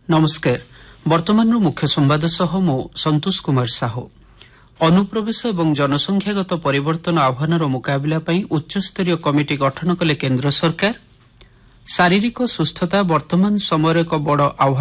नमस्कार वर्तमान मुख्य संवाद सह मो संतोष कुमार साहू अनुप्रवेश एवं जनसंख्यागत परिवर्तन आह्वानर मुकाबला ପାଇଁ उच्चस्तरीय कमिटी गठन कले केन्द्र सरकार शारीरिक सुस्थता वर्तमान समय एक बड़ आह्वान